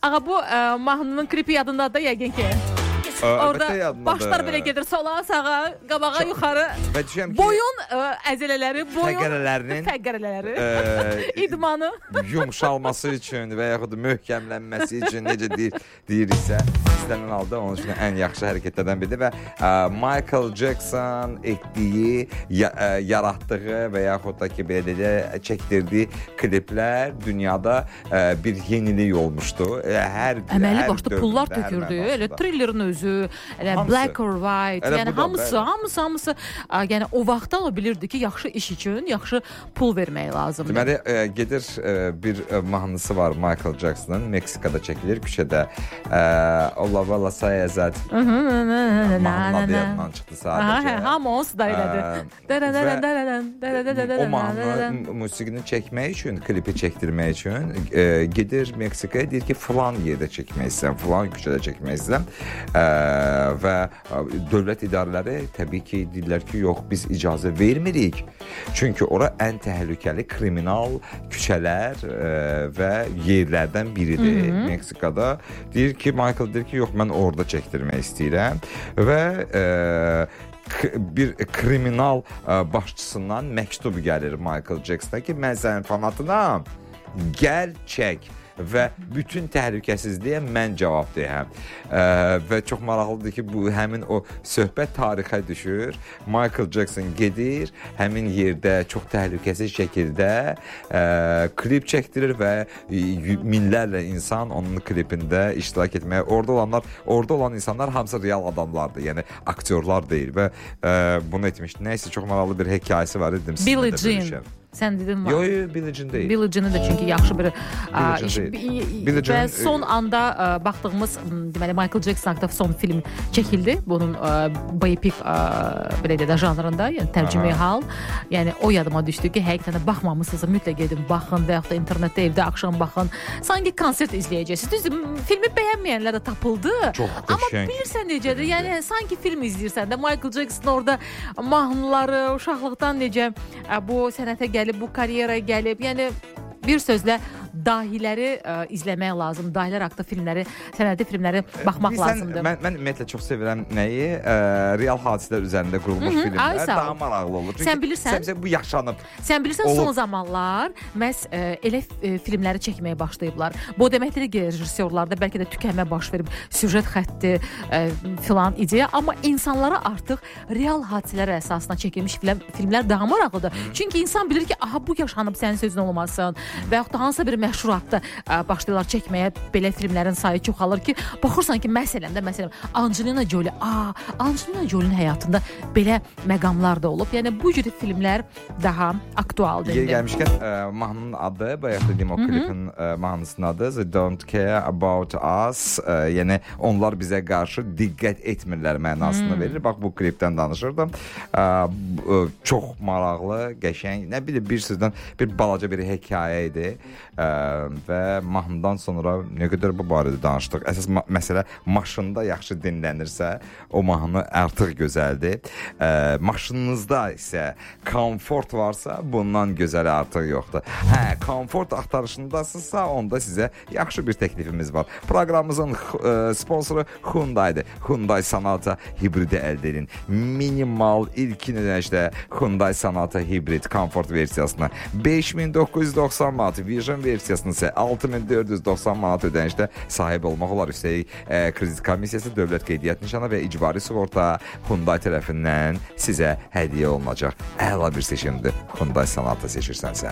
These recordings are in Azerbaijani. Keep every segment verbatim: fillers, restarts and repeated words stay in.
Ağa bu ə, mahnının klipi yadındadır yəqin ki. Orada başlar belə gedir sola, sağa, qabağa, Çok, yuxarı. Boyun ə, əzələləri, boyun fəqərələrinin fəqərələri, ə, idmanı yumşalması üçün və yaxud da möhkəmlənməsi üçün necə deyir, deyiriksə, istənilən halda onun üçün ən yaxşı hərəkətlərdən biridir və ə, Michael Jackson etdiyi, ya, ə, yaratdığı və yaxud da ki, belə də çəkdirdiyi kliplər dünyada ə, bir yenilik olmuşdu. Hər Əməli başda pullar tökürdü. Elə Thriller'ın özü, elə Black or White, elə yəni hamısı, hamısı, hamısı, yəni o vaxtda o bilirdi ki, yaxşı iş üçün yaxşı pul vermək lazımdır. Deməli, e, gedir e, bir e, mahnısı var Michael Jackson'ın, Meksikada çəkilir, küçədə. Allah valla sayəzət. Mahnının adı yadından çıxdı sadəcə. Hamı onsuz da elədi. O mahnı musiqini çəkmək üçün, klipi çəkdirmək üçün e, gedir Meksikaya, deyir ki, filan yerdə çəkmək istəyirəm, filan küçədə çəkmək istəyirəm. Və dövlət idarələri təbii ki, deyirlər ki, yox, biz icazə vermirik. Çünki ora ən təhlükəli kriminal küçələr ə, və yerlərdən biridir. Hı -hı. Meksikada. Deyir ki, Michael deyir ki, yox, mən orada çəkdirmək istəyirəm. Və ə, bir kriminal ə, başçısından məktub gəlir Michael Jackson'a ki, mən sənin fanatınam, gəl çək. Və bütün təhlükəsizliyə mən cavab deyəm. Ə, və çox maraqlıdır ki, bu həmin o söhbət tarixə düşür. Michael Jackson gedir, həmin yerdə çox təhlükəsiz şəkildə ə, klip çəkdirir və minlərlə insan onun klipində iştirak etməyə. Orada olanlar, orada olan insanlar hamısı real adamlardır. Yəni aktyorlar deyil və ə, bunu etmişdi. Nəysə çox maraqlı bir hekayəsi var dedim. Billie Jean. Sən dedin mi? Yox, yox, Billie Jean deyil. Billie Jean'ı da çünki yaxşı bir Billie iş, Billie və Jean, son anda ə, baxdığımız deməli Michael Jackson haqqında son film çəkildi. Bunun ə, biopic belə də janrında, yəni tərcümeyi hal. Yəni o yadıma düşdü ki, həqiqətən də baxmamısınızsa mütləq gedin, baxın və yaxud da internetdə evdə axşam baxın. Sanki konsert izləyəcəksiniz. Düzdür, filmi bəyənməyənlər də tapıldı. Çox qəşəng. Amma bilirsən necədir? Yəni sanki film izləyirsən də Michael Jackson orada mahnıları, uşaqlıqdan necə bu sənətə gəlib, bu karyeraya gəlib, yəni bir sözlə dahiləri ə, izləmək lazım. Dahilər haqqında filmləri, sənədi filmləri baxmaq Bilsən, lazımdır. Mən, mən ümumiyyətlə çox sevirəm nəyi? Ə, real hadisələr üzərində qurulmuş Hı -hı, filmlər ay, daha maraqlı olur. Çünki sən bilirsən, sən, bu yaşanıb. Sən bilirsən olub. Son zamanlar məhz ə, elə ə, filmləri çəkməyə başlayıblar. Bu deməkdir ki, rejissorlarda bəlkə də tükənmə baş verib, süjet xətti ə, filan ideya, amma insanlara artıq real hadisələr əsasına çəkilmiş film, filmlər daha maraqlıdır. Hı -hı. Çünki insan bilir ki, aha bu yaşanıb, sənin sözün olmasın. Və yaxud da hansısa bir məşhur adda başlayırlar çəkməyə, belə filmlərin sayı çoxalır ki, baxırsan ki, məsələn də, məsələn, Angelina Jolie, aa, Angelina Jolie'nin həyatında belə məqamlar da olub. Yəni, bu cür filmlər daha aktualdır. Yeri gəlmişkən, ə, mahnının adı, bayaq dediyim o klipin ə, mahnısının adı They Don't Care About Us, ə, yəni onlar bizə qarşı diqqət etmirlər mənasını verir. Bax, bu klipdən danışırdım. Ə, ə, çox maraqlı, qəşəng, nə bilir, bir sözdən bir balaca bir hekayə idi. Ə, və mahnıdan sonra nə qədər bu barədə danışdıq. Əsas ma məsələ maşında yaxşı dinlənirsə, o mahnı artıq gözəldir. Ə, maşınınızda isə komfort varsa, bundan gözəli artıq yoxdur. Hə, komfort axtarışındasınızsa, onda sizə yaxşı bir təklifimiz var. Proqramımızın ə, sponsoru Hyundai'dir. Hyundai Sonata hibridi əldə edin. Minimal ilkin ödənişdə Hyundai Sonata hibrid komfort versiyasına beş min doqquz yüz doxsan manat, Vision versiyasını isə altı min dörd yüz doxsan manat ödənişdə sahib olmaq olar. Üstəlik e, kredit komissiyası, dövlət qeydiyyat nişanı və icbari sığorta Hyundai tərəfindən sizə hədiyyə olunacaq. Əla bir seçimdir. Hyundai Sonata seçirsənsə.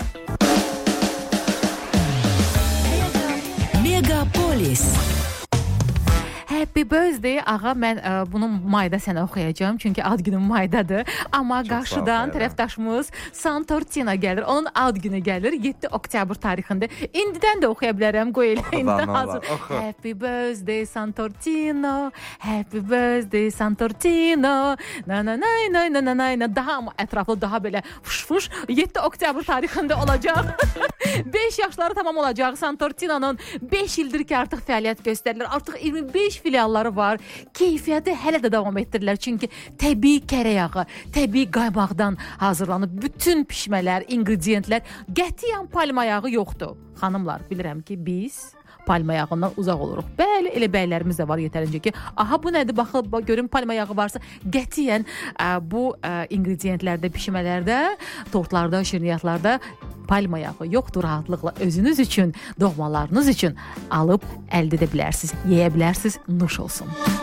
Megapolis. Happy birthday, ağa, mən ə, bunu mayda sənə oxuyacağım, çünki ad günüm maydadır. Amma çox qarşıdan tərəfdaşımız Santortina gəlir, onun ad günü gəlir, yeddi oktyabr tarixində. İndidən də oxuya bilərəm, qoy elə indi hazır. Happy birthday Santortino, happy birthday Santortino, na na na na na na na na, daha ətraflı, daha belə fış fış, yeddi oktyabr tarixində olacaq. beş yaşları tamam olacaq Santortino'nun, beş ildir ki artıq fəaliyyət göstərilir, artıq iyirmi beş filialları var. Keyfiyyəti hələ də davam etdirirlər. Çünki təbii kərə yağı, təbii qaymaqdan hazırlanıb. Bütün pişmələr, ingrediyentlər, qətiyyən palma yağı yoxdur. Xanımlar, bilirəm ki, biz palma yağından uzaq oluruq. Bəli, elə bəylərimiz də var yetərincə ki, aha bu nədir, baxın, görün palma yağı varsa, qətiyyən ə, bu ə, ingrediyentlərdə, pişmələrdə, tortlarda, şirniyyatlarda palma yağı yoxdur, rahatlıqla özünüz üçün, doğmalarınız üçün alıb əldə edə bilərsiniz, yeyə bilərsiniz, nuş olsun.